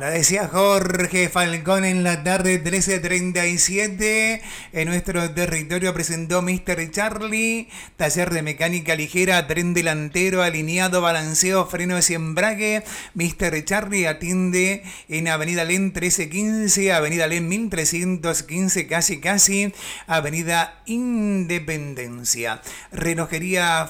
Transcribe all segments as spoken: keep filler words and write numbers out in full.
Ahora decía Jorge Falcón en la tarde trece treinta y siete. En nuestro territorio presentó míster Charlie. Taller de mecánica ligera, tren delantero, alineado, balanceo, frenos y embrague. míster Charlie atiende en Avenida Len trece quince, Avenida Len mil trescientos quince, casi casi, Avenida Independencia. Relojería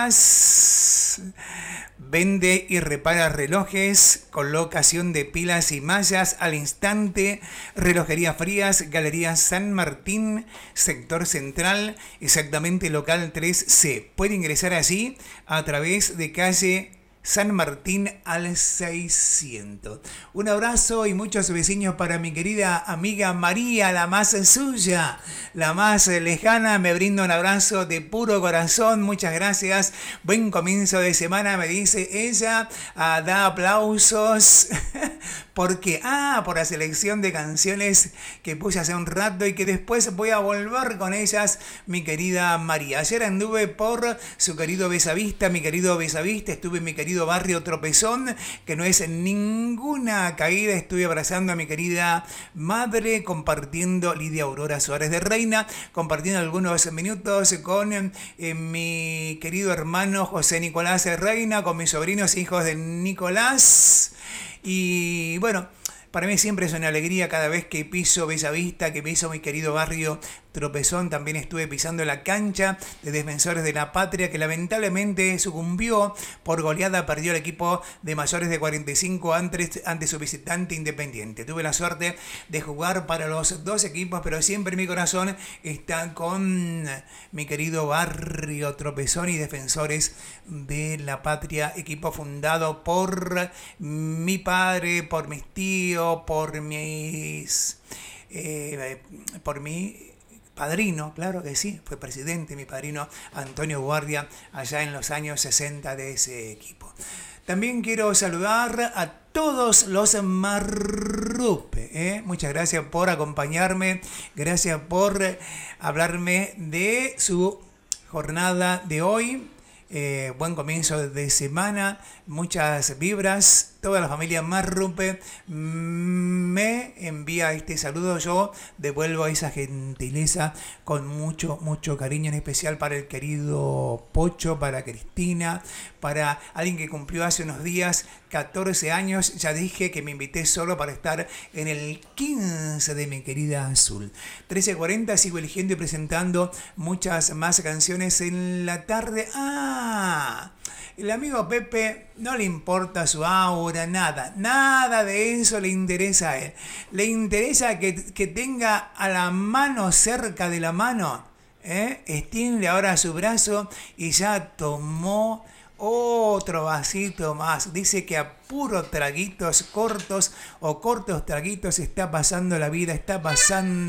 Frías. Vende y repara relojes, colocación de pilas y mallas al instante. Relojería Frías, Galería San Martín, sector central, exactamente local tres C. Puede ingresar allí a través de calle San Martín al seiscientos. Un abrazo y muchos vecinos para mi querida amiga María, la más suya, la más lejana. Me brinda un abrazo de puro corazón. Muchas gracias. Buen comienzo de semana, me dice ella. Ah, da aplausos. ¿Por qué? Ah, por la selección de canciones que puse hace un rato y que después voy a volver con ellas, mi querida María. Ayer anduve por su querido Besavista, mi querido Besavista. Estuve en mi querido barrio Tropezón, que no es ninguna caída. Estuve abrazando a mi querida madre, compartiendo, Lidia Aurora Suárez de Reina, compartiendo algunos minutos con eh, mi querido hermano José Nicolás de Reina, con mis sobrinos hijos de Nicolás. Y bueno, para mí siempre es una alegría cada vez que piso Bellavista, que piso mi querido barrio Tropezón. También estuve pisando la cancha de Defensores de la Patria, que lamentablemente sucumbió por goleada, perdió el equipo de mayores de cuarenta y cinco antes, ante su visitante Independiente. Tuve la suerte de jugar para los dos equipos, pero siempre mi corazón está con mi querido barrio Tropezón y Defensores de la Patria, equipo fundado por mi padre, por mis tíos, por mis... Eh, por mi... padrino, claro que sí, fue presidente mi padrino Antonio Guardia allá en los años sesenta de ese equipo. También quiero saludar a todos los Marrupe, ¿eh? Muchas gracias por acompañarme, gracias por hablarme de su jornada de hoy. Eh, buen comienzo de semana, muchas vibras. Toda la familia Marrupe me envía este saludo. Yo devuelvo esa gentileza con mucho, mucho cariño, en especial para el querido Pocho, para Cristina, para alguien que cumplió hace unos días catorce años. Ya dije que me invité solo para estar en el quince de mi querida Azul. trece cuarenta, sigo eligiendo y presentando muchas más canciones en la tarde. ¡Ah! El amigo Pepe no le importa su aura, nada, nada de eso le interesa a él. Le interesa que, que tenga a la mano, cerca de la mano, ¿eh? Extiende ahora su brazo y ya tomó otro vasito más. Dice que a puros traguitos cortos o cortos traguitos está pasando la vida, está pasando